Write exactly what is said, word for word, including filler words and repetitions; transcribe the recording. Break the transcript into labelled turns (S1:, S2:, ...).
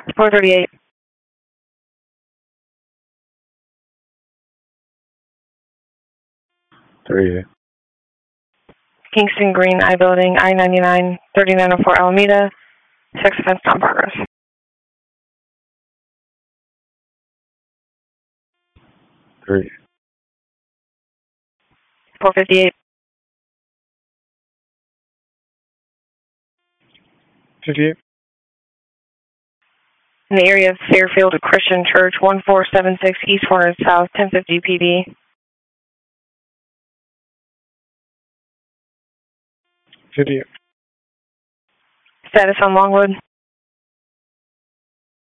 S1: four thirty-eight.
S2: thirty-eight.
S1: Kingston Green I Building, I ninety-nine, thirty-nine oh four Alameda, sex offense non progress.
S2: thirty-eight.
S1: four fifty-eight.
S2: fifty-eight.
S1: In the area of Fairfield Christian Church, one four seven six East four hundred South, ten fifty P D.
S2: fifty-eight.
S1: Status on Longwood.